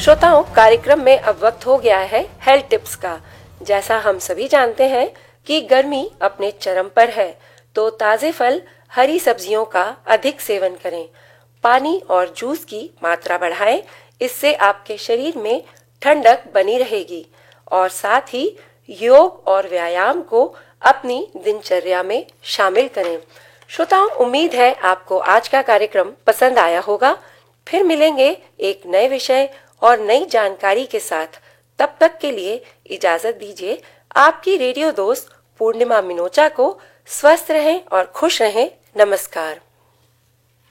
श्रोताओं, कार्यक्रम में अब वक्त हो गया है हेल्थ टिप्स का। जैसा हम सभी जानते हैं कि गर्मी अपने चरम पर है, तो ताजे फल, हरी सब्जियों का अधिक सेवन करें। पानी और जूस की मात्रा बढ़ाएं, इससे आपके शरीर में ठंडक बनी रहेगी। और साथ ही योग और व्यायाम को अपनी दिनचर्या में शामिल करें। श्रोताओं, उम्मीद है आपको आज का कार्यक्रम पसंद आया होगा। फिर मिलेंगे एक नए विषय और नई जानकारी के साथ। तब तक के लिए इजाजत दीजिए। आपकी रेडियो दोस्त पूर्णिमा मिनोचा को। स्वस्थ रहें और खुश रहें। नमस्कार।